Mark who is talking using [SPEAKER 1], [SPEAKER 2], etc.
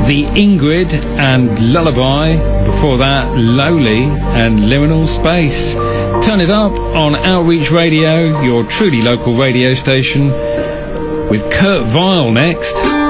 [SPEAKER 1] The Ingrid and Lullaby. Before that, Lowly and Liminal Space. Turn it up on Outreach Radio, your truly local radio station, with Kurt Vile next.